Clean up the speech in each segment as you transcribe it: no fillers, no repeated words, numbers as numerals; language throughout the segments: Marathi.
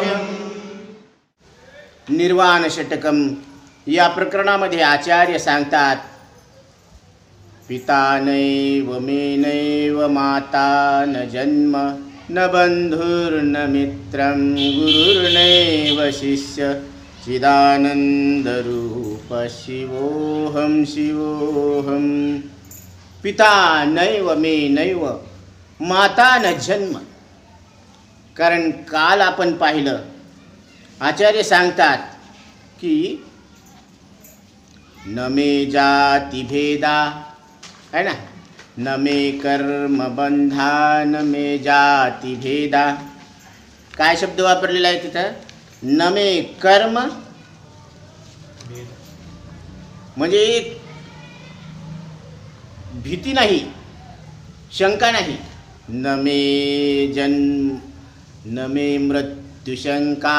निर्वाण षटकम या प्रकरणामध्ये आचार्य सांगतात, पिता नैव मे नैव माता न जन्म न बंधुर्न मित्रं गुरुर्नैव शिष्य चिदानंद रूप शिवोहम शिवोहम. पिता नैव मे नैव माता न जन्म. कारण काल आपण पाहिलं, आचार्य सांगतात की न मे जाती भेदा है ना, न मे कर्म बंधा न मे जाती भेदा. काय शब्द वापरलेला आहे तिथं? न मे कर्म म्हणजे भीती नाही, शंका नाही. न मे जन्म न मे मृत्युशंका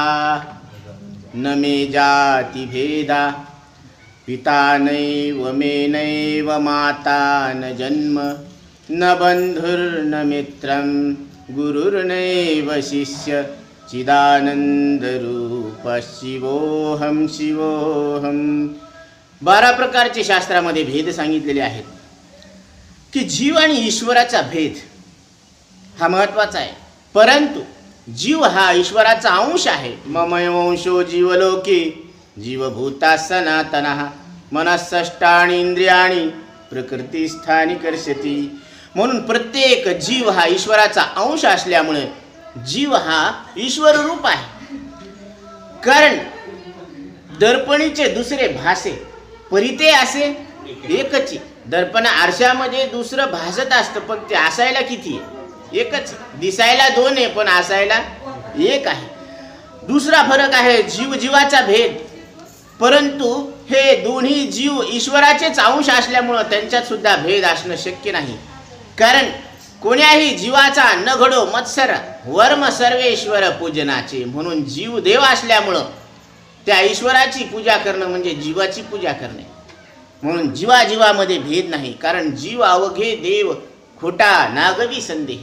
न मे जाति भेदा. पिता नैव मे नैव माता न जन्म न बंधुर्न मित्रं गुरुर्नैव शिष्य चिदानंद रूप शिवोहम शिवोहम. 12 प्रकारचे शास्त्रामध्ये भेद सांगितलेले आहेत की जीव आणि ईश्वराचा भेद हा महत्त्वाचा आहे. परंतु जीव हा ईश्वराचा अंश आहे. ममवंशो जीवलोके जीवभूता सनातनः मनःषष्ठाणि इंद्रियाणि प्रकृतिस्थानी कर्षति. म्हणून प्रत्येक जीव हा ईश्वराचा अंश असल्यामुळे जीव हा ईश्वर रूप आहे. कारण दर्पणीचे दुसरे भासे परिते असे एकच. दर्पण आरशामध्ये दुसरं भासत असतं, पण ते असायला किती आहे? एकच. दिसायला 2 आहे पण असायला 1 आहे. दुसरा फरक आहे जीव जीवाचा भेद. परंतु हे दोन्ही जीव ईश्वराचेच अंश असल्यामुळं त्यांच्यात सुद्धा भेद असणं शक्य नाही. कारण कोण्याही जीवाचा न घडो मत्सर वर्म सर्वेश्वर पूजनाचे. म्हणून जीव देव असल्यामुळं त्या ईश्वराची पूजा करणं म्हणजे जीवाची पूजा करणे. म्हणून जीवाजीवामध्ये भेद नाही. कारण जीव अवघे देव खोटा नागवी संदेह.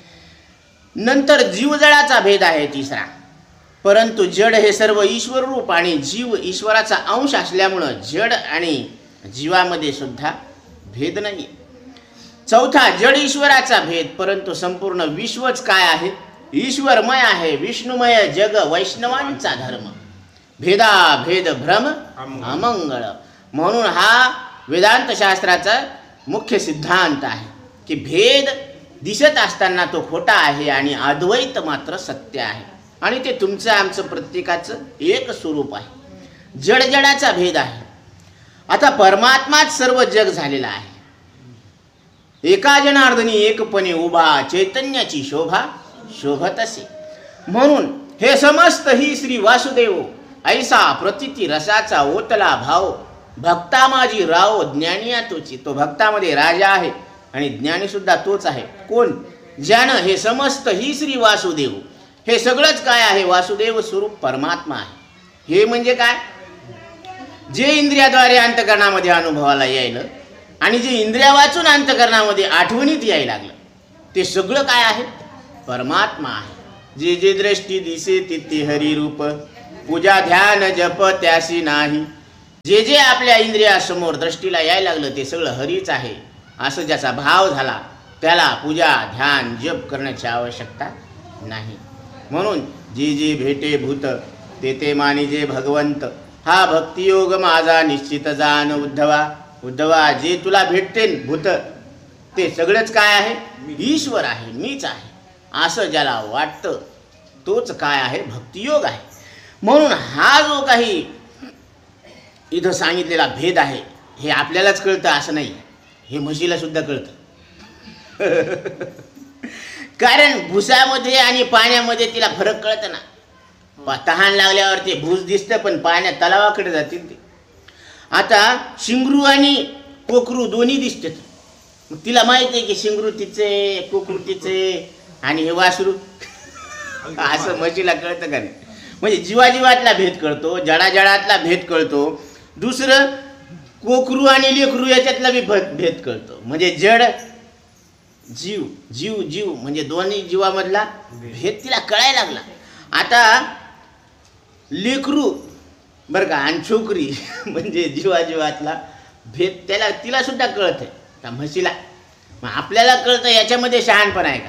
नंतर जीवजडाचा भेद आहे तिसरा. परंतु जड हे सर्व ईश्वर रूप आणि जीव ईश्वराचा अंश असल्यामुळं जड आणि जीवामध्ये सुद्धा भेद नाही. चौथा जड ईश्वराचा भेद. परंतु संपूर्ण विश्वच काय आहे? ईश्वरमय आहे. विष्णुमय जग वैष्णवांचा धर्म. भेदा भेद भ्रम अमंगळ. म्हणून हा वेदांत शास्त्राचा मुख्य सिद्धांत आहे की भेद दिसत असताना तो खोटा आहे आणि अद्वैत मात्र सत्य आहे. आणि ते तुमचं आमचं प्रत्येकाचं एक स्वरूप आहे. जडजडाचा भेद आहे. आता परमात्माच सर्व जग झालेला आहे. एका जनार्दनी एकपणे उभा चैतन्याची शोभा शोभत असे. म्हणून हे समस्त ही श्री वासुदेव ऐसा प्रतीती रसाचा ओतला भाव. भक्ता माझी राव ज्ञानिया तोची. तो भक्तामध्ये राजा आहे आणि ज्ञानी सुद्धा तोच आहे. कोण? ज्यानं हे समस्त ही श्री वासुदेव, हे सगळंच काय आहे? वासुदेव स्वरूप परमात्मा आहे. हे म्हणजे काय? जे इंद्रियाद्वारे अंतकरणामध्ये अनुभवाला यायलं आणि जे इंद्रिया वाचून अंतकरणामध्ये आठवणीत यायला लागलं, ते सगळं काय आहे? परमात्मा आहे. जे जे दृष्टी दिसे तिथे हरिरूप, पूजा ध्यान जप त्यासी नाही. जे जे आपल्या इंद्रियासमोर दृष्टीला यायला लागलं ते सगळं हरीच आहे असं ज्याचा भाव झाला त्याला पूजा ध्यान जप करण्याची आवश्यकता नाही. म्हणून जे जे भेटे भूत ते ते मानिजे भगवंत. हा भक्तियोग माझा निश्चित जाण उद्धवा. उद्धवा, जे तुला भेटते भूत ते सगळंच काय आहे? ईश्वर आहे, मीच आहे असं ज्याला वाटतं तोच काय आहे? भक्तियोग आहे. म्हणून हा जो काही इथं सांगितलेला भेद आहे हे आपल्यालाच कळतं असं नाही, हे म्हशीला सुद्धा कळतं. कारण भुसामध्ये आणि पाण्यामध्ये तिला फरक कळतं ना. तहान लागल्यावर ते भूस दिसतं पण पाण्यात तलावाकडे जातील ते. आता शिंगरू आणि कोकरू दोन्ही दिसतात. मग तिला माहिती आहे की शिंगरू तिचे कोकरू तिचे आणि हे वासरू असं म्हशीला कळतं का नाही? म्हणजे जीवाजीवातला भेद कळतो, जडाजडातला भेद कळतो. दुसरं कोकरू आणि लेकरू याच्यातला बी भेद कळतो. म्हणजे जड जीव जीव जीव म्हणजे दोन्ही जीवामधला भेद तिला कळायला लागला. आता लेकरू बरं का, आणि छोकरी म्हणजे जीवाजीवातला भेद त्याला तिला सुद्धा कळत आहे त्या म्हशीला. मग आपल्याला कळतं याच्यामध्ये शहाणपण आहे का?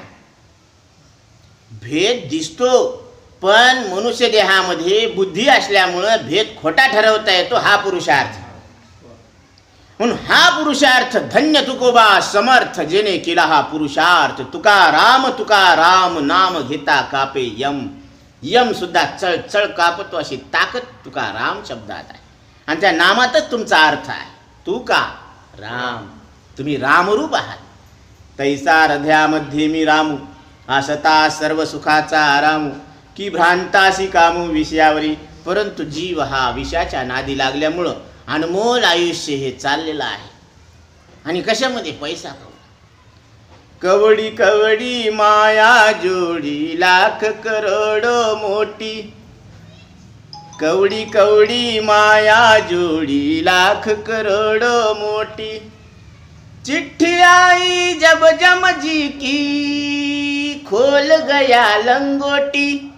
भेद दिसतो, पण मनुष्य देहामध्ये बुद्धी असल्यामुळं भेद खोटा ठरवता येतो. हा पुरुषार्थ. म्हणून हा पुरुषार्थ धन्य तुकोबा समर्थ जेने केला हा पुरुषार्थ. तुकाराम नाम घेता कापे यम. यम सुद्धा चळ चळ कापतो अशी ताकद तुकाराम शब्दात आहे. आणि त्या नामातच तुमचा अर्थ आहे. तुका राम, तुम्ही रामरूप आहात. तैसा हृदयामध्ये मी रामू, असता सर्व सुखाचा आरामू. की भ्रांतासी कामू विषयावरी, परंतु जीव हा विषयाच्या नादी लागल्यामुळं अनमोल आयुष्य हे चाललेलं आहे. आणि कशामध्ये? पैसा. कवडी कवडी माया जोडी, लाख करोड मोठी. कवडी कवडी माया जोडी, लाख करोड मोठी. चिट्ठी आई जब जम जी की, खोल गया लंगोटी.